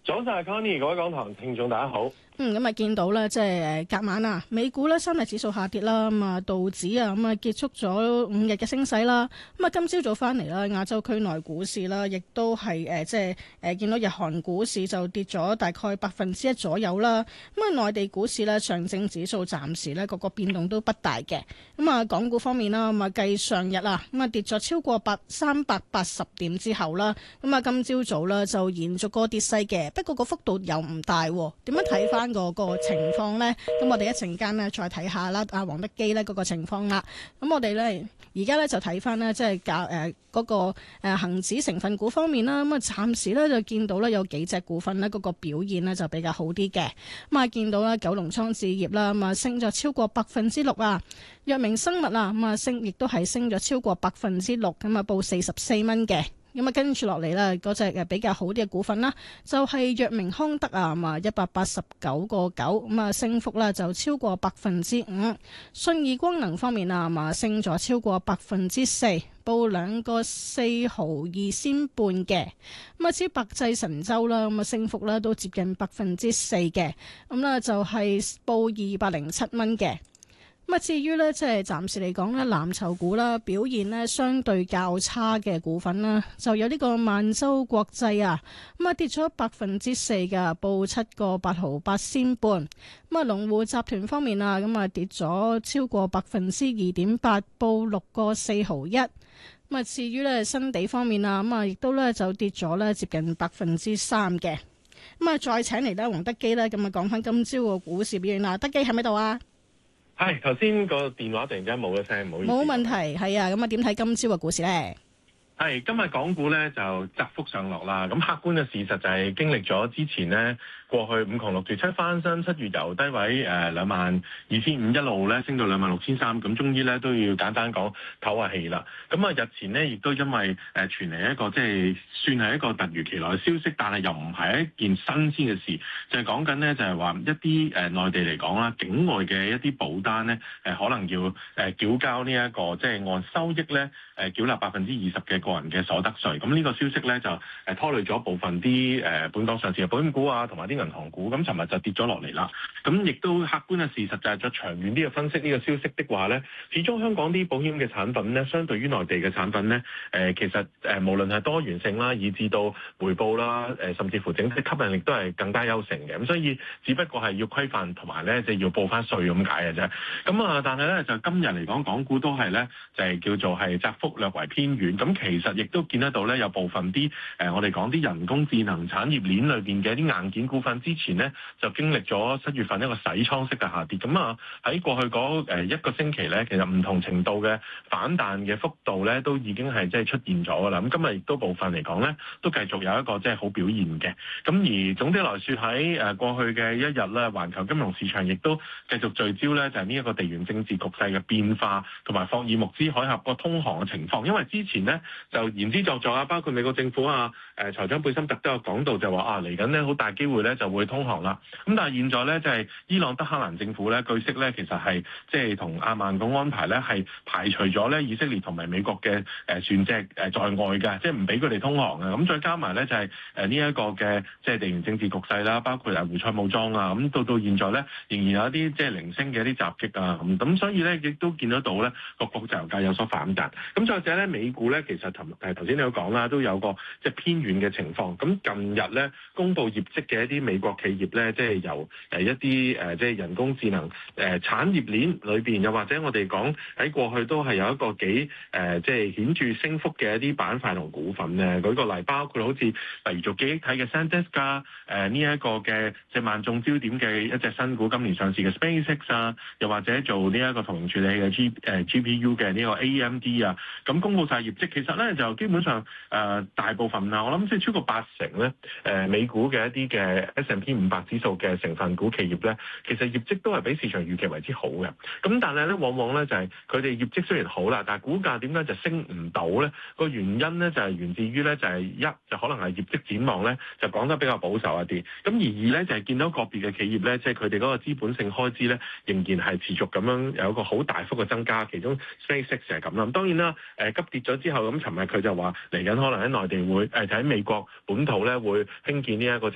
早晨，Connie，各位港台聽眾大家好。 咁啊見到咧，即係隔晚啊，美股咧三大指數下跌啦，咁啊道指啊咁啊結束咗5日嘅升勢啦。咁啊今朝早翻嚟啦，亞洲區內股市啦，亦都係即係見到日韓股市就跌咗大概1%左右啦。咁啊內地股市咧，上證指數暫時咧個變動都不大嘅。咁啊港股方面啦，咁啊計上日啊咁啊跌咗超過380點之後啦，咁啊今朝早啦就延續個跌勢嘅，不過個幅度又唔大。點樣睇翻個情況呢？咁我哋一陣間呢再睇下啦，阿黃德基呢嗰個情況啦。咁我哋呢而家呢就睇翻呢，即係嗰個恆指成分股方面啦。咁啊暫時呢就見到呢有幾隻股份呢嗰個表現呢就比較好啲嘅。咁啊見到啦九龍倉置業啦，咁啊升咗超過6%啊。藥明生物啊，咁啊升亦都係升咗超過6%，咁啊報44蚊嘅。咁啊，跟住落嚟啦，嗰隻比較好啲嘅股份啦，就係藥明康德啊，咁啊189.9，咁啊升幅啦就超過5%。信義光能方面啊，咁啊升咗超過4%，報2.42仙半嘅。咁啊，至於百濟神州啦，咁啊升幅啦都接近4%嘅，咁啦就係報207蚊嘅。咁啊，至於咧，即係暫時嚟講咧，藍籌股啦，表現咧相對較差嘅股份啦，就有呢個萬洲國際啊，咁啊跌咗4%噶，報7.8仙半。咁啊，龍湖集團方面啊，咁啊跌咗超過2.8%，報6.41。咁啊，至於咧新地方面啊，咁啊亦都咧就跌咗咧接近3%嘅。咁啊，再請嚟咧黃德基咧，咁啊講翻今朝個股市表現啦。德基喺咪度啊？ 係，頭先個電話突然間冇咗聲，唔好意思。冇問題，係啊，咁啊點睇今朝嘅股市咧？ 係，今日港股咧就窄幅上落啦。咁客觀嘅事實就係經歷咗之前咧過去5窮6絕七翻身，7月由低位22,500一路咧升到26,300，咁終於咧都要簡單講唞下氣啦。咁啊日前咧亦都因為傳嚟一個即係算係一個突如其來嘅消息，但係又唔係一件新鮮嘅事，就係講緊咧就係話一啲內地嚟講啦，境外嘅一啲保單咧可能要繳交呢一個即係按收益咧繳納20%嘅個人嘅所得稅。咁呢個消息咧就拖累咗部分啲本港上市嘅保險股啊，同埋啲銀行股。咁尋日就跌咗落嚟啦。咁亦都客觀嘅事實就係再長遠啲嘅分析呢個消息的話咧，始終香港啲保險嘅產品咧，相對於內地嘅產品咧，其實無論係多元性啦，以至到回報啦，甚至乎整體吸引力都係更加優勝嘅。咁所以只不過係要規範同埋咧，即係要報翻稅咁解嘅啫。咁啊，但係咧就今日嚟講，港股都係咧就係叫做係窄幅略為偏遠。咁其實亦都見得到咧，有部分啲我哋講啲人工智能產業鏈裏邊嘅啲硬件股份，之前咧就經歷咗7月份一個洗倉式嘅下跌。咁啊喺過去嗰一個星期咧，其實唔同程度嘅反彈嘅幅度咧，都已經係即係出現咗噶啦。咁今日亦都部分嚟講咧，都繼續有一個即係好表現嘅。咁而總的來說喺過去嘅一日咧，環球金融市場亦都繼續聚焦咧，就係呢一個地緣政治局勢嘅變化，同埋霍爾木茲海峽個通航嘅情況。因為之前咧就言之鑿鑿啊，包括美國政府啊、財長貝森特都有講到，就話嚟緊咧好大機會咧就會通航啦。咁但係現在咧就係伊朗德黑蘭政府咧，據悉咧其實係即係同阿曼個安排咧係排除咗咧以色列同埋美國嘅船隻在外嘅，即係唔俾佢哋通航嘅。咁再加埋咧就係呢一個嘅即係地緣政治局勢啦，包括胡塞武裝啊，咁到現在咧仍然有一啲即係零星嘅一啲襲擊啊，咁所以咧亦都見得到咧個國際油價有所反彈。咁再者咧美股咧其實頭先你有講啦，都有個即係偏遠嘅情況。咁近日咧公布業績嘅一啲美國企業咧，即係由一啲即係人工智能產業鏈裏邊，又或者我哋講喺過去都係有一個幾即係顯著升幅嘅一啲板塊同股份咧。舉個例，包括好似例如做記憶體嘅 SanDisk 啊，呢一個嘅即係萬眾焦點嘅一隻新股，今年上市嘅 SpaceX 啊，又或者做呢一個圖形處理嘅GPU 嘅呢個 AMD 啊，咁公布晒業績，其實咧就基本上大部分啊，我諗即係超過80%咧，美股嘅一啲嘅 S&P 500指數嘅成分股企業咧，其實業績都係比市場預期為之好嘅。咁但係咧，往往咧就係佢哋業績雖然好啦，但係股價點解就升唔到咧？個原因咧就係源自於咧就係一就可能係業績展望咧就講得比較保守一啲。咁而二咧就係見到個別嘅企業咧，即係佢哋嗰個資本性開支咧仍然係持續咁樣有一個好大幅嘅增加。其中 SpaceX 係咁啦。咁當然啦，急跌咗之後，咁尋日佢就話嚟緊可能喺內地會就喺美國本土咧會興建呢一個